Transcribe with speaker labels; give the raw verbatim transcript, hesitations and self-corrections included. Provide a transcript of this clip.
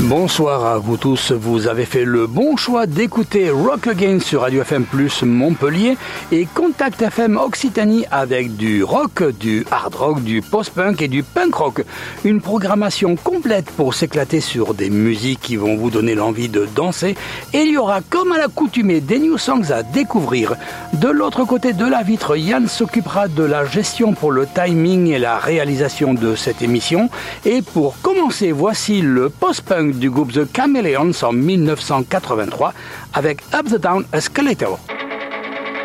Speaker 1: Bonsoir à vous tous, vous avez fait le bon choix d'écouter Rock Again sur Radio F M plus Montpellier et Contact F M Occitanie avec du rock, du hard rock, du post-punk et du punk rock. Une programmation complète pour s'éclater sur des musiques qui vont vous donner l'envie de danser et il y aura comme à l'accoutumée des new songs à découvrir. De l'autre côté de la vitre, Yann s'occupera de la gestion pour le timing et la réalisation de cette émission et pour commencer, voici le post-punk du groupe The Chameleons en mille neuf cent quatre-vingt-trois avec Up the Down Escalator.